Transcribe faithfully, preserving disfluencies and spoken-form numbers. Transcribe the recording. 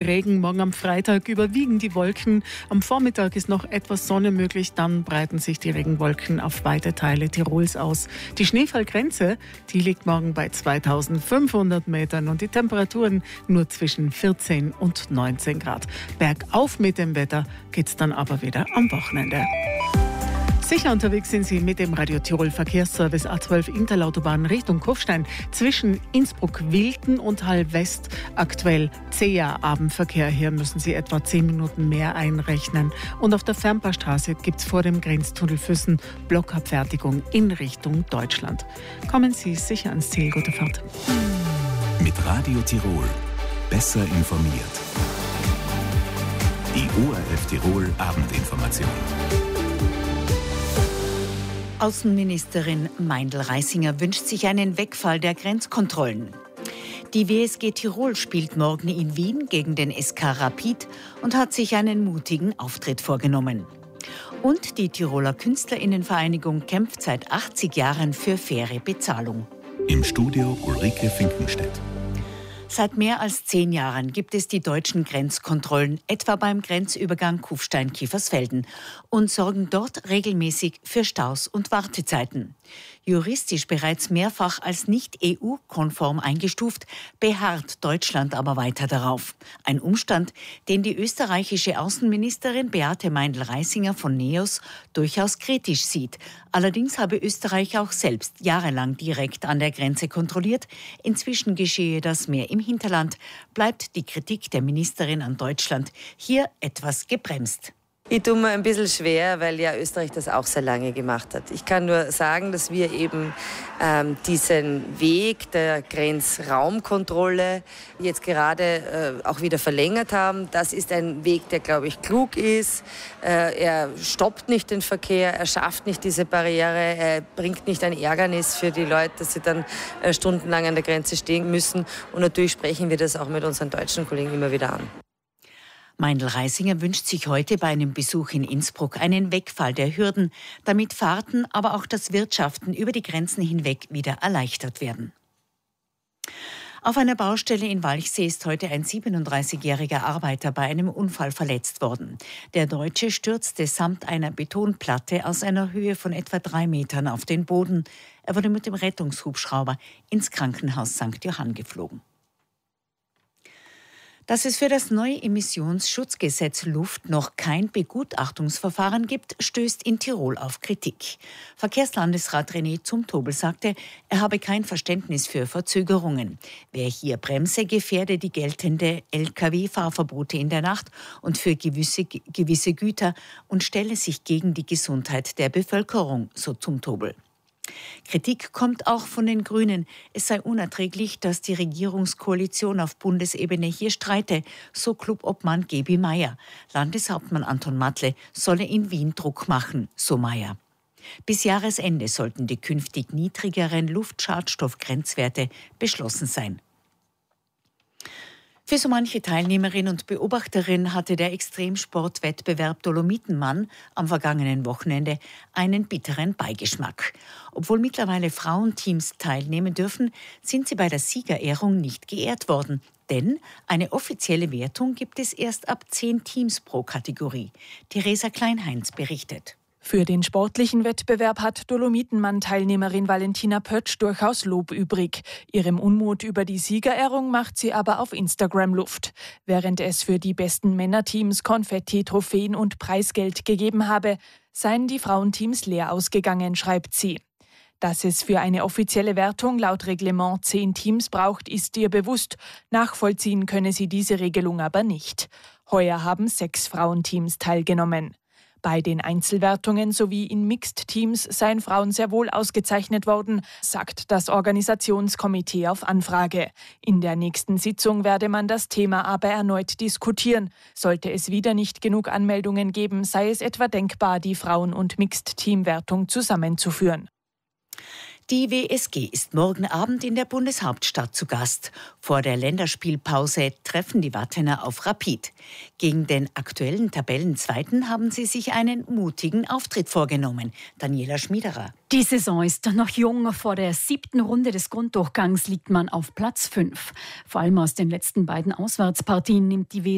Regen. Morgen am Freitag überwiegen die Wolken. Am Vormittag ist noch etwas Sonne möglich. Dann breiten sich die Regenwolken auf weite Teile Tirols aus. Die Schneefallgrenze, die liegt morgen bei zweitausendfünfhundert Metern und die Temperaturen nur zwischen vierzehn und neunzehn Grad. Bergauf mit dem Wetter geht's dann aber wieder am Wochenende. Sicher unterwegs sind Sie mit dem Radio Tirol Verkehrsservice A zwölf Interlautobahn Richtung Kufstein zwischen Innsbruck-Wilken und Hall-West. Aktuell zäher Abendverkehr. Hier müssen Sie etwa zehn Minuten mehr einrechnen. Und auf der Fernpaarstraße gibt es vor dem Grenztunnel Füssen Blockabfertigung in Richtung Deutschland. Kommen Sie sicher ans Ziel. Gute Fahrt. Mit Radio Tirol besser informiert. Die O R F Tirol Abendinformation. Außenministerin Meindl-Reisinger wünscht sich einen Wegfall der Grenzkontrollen. Die W S G Tirol spielt morgen in Wien gegen den S K Rapid und hat sich einen mutigen Auftritt vorgenommen. Und die Tiroler KünstlerInnenvereinigung kämpft seit achtzig Jahren für faire Bezahlung. Im Studio Ulrike Finkenstedt. Seit mehr als zehn Jahren gibt es die deutschen Grenzkontrollen, etwa beim Grenzübergang Kufstein-Kiefersfelden, und sorgen dort regelmäßig für Staus und Wartezeiten. Juristisch bereits mehrfach als nicht E U-konform eingestuft, beharrt Deutschland aber weiter darauf. Ein Umstand, den die österreichische Außenministerin Beate Meindl-Reisinger von NEOS durchaus kritisch sieht. Allerdings habe Österreich auch selbst jahrelang direkt an der Grenze kontrolliert. Inzwischen geschehe das mehr im Hinterland. Bleibt die Kritik der Ministerin an Deutschland hier etwas gebremst. Ich tue mir ein bisschen schwer, weil ja Österreich das auch sehr lange gemacht hat. Ich kann nur sagen, dass wir eben ähm, diesen Weg der Grenzraumkontrolle jetzt gerade äh, auch wieder verlängert haben. Das ist ein Weg, der, glaube ich, klug ist. Äh, er stoppt nicht den Verkehr, er schafft nicht diese Barriere, er bringt nicht ein Ärgernis für die Leute, dass sie dann äh, stundenlang an der Grenze stehen müssen. Und natürlich sprechen wir das auch mit unseren deutschen Kollegen immer wieder an. Meindl-Reisinger wünscht sich heute bei einem Besuch in Innsbruck einen Wegfall der Hürden, damit Fahrten, aber auch das Wirtschaften über die Grenzen hinweg wieder erleichtert werden. Auf einer Baustelle in Walchsee ist heute ein siebenunddreißigjähriger Arbeiter bei einem Unfall verletzt worden. Der Deutsche stürzte samt einer Betonplatte aus einer Höhe von etwa drei Metern auf den Boden. Er wurde mit dem Rettungshubschrauber ins Krankenhaus Sankt Johann geflogen. Dass es für das neue Emissionsschutzgesetz Luft noch kein Begutachtungsverfahren gibt, stößt in Tirol auf Kritik. Verkehrslandesrat René Zumtobel sagte, er habe kein Verständnis für Verzögerungen. Wer hier bremse, gefährde die geltende L K W-Fahrverbote in der Nacht und für gewisse, gewisse Güter und stelle sich gegen die Gesundheit der Bevölkerung, so Zumtobel. Kritik kommt auch von den Grünen. Es sei unerträglich, dass die Regierungskoalition auf Bundesebene hier streite, so Clubobmann Gebi Meier. Landeshauptmann Anton Matle solle in Wien Druck machen, so Meier. Bis Jahresende sollten die künftig niedrigeren Luftschadstoffgrenzwerte beschlossen sein. Für so manche Teilnehmerin und Beobachterin hatte der Extremsportwettbewerb Dolomitenmann am vergangenen Wochenende einen bitteren Beigeschmack. Obwohl mittlerweile Frauenteams teilnehmen dürfen, sind sie bei der Siegerehrung nicht geehrt worden. Denn eine offizielle Wertung gibt es erst ab zehn Teams pro Kategorie. Theresa Kleinheinz berichtet. Für den sportlichen Wettbewerb hat Dolomitenmann-Teilnehmerin Valentina Pötsch durchaus Lob übrig. Ihrem Unmut über die Siegerehrung macht sie aber auf Instagram Luft. Während es für die besten Männerteams Konfetti, Trophäen und Preisgeld gegeben habe, seien die Frauenteams leer ausgegangen, schreibt sie. Dass es für eine offizielle Wertung laut Reglement zehn Teams braucht, ist ihr bewusst. Nachvollziehen könne sie diese Regelung aber nicht. Heuer haben sechs Frauenteams teilgenommen. Bei den Einzelwertungen sowie in Mixed-Teams seien Frauen sehr wohl ausgezeichnet worden, sagt das Organisationskomitee auf Anfrage. In der nächsten Sitzung werde man das Thema aber erneut diskutieren. Sollte es wieder nicht genug Anmeldungen geben, sei es etwa denkbar, die Frauen- und Mixed-Team-Wertung zusammenzuführen. Die W S G ist morgen Abend in der Bundeshauptstadt zu Gast. Vor der Länderspielpause treffen die Wattener auf Rapid. Gegen den aktuellen Tabellenzweiten haben sie sich einen mutigen Auftritt vorgenommen. Daniela Schmiederer. Die Saison ist noch jung. Vor der siebten Runde des Grunddurchgangs liegt man auf Platz fünf. Vor allem aus den letzten beiden Auswärtspartien nimmt die W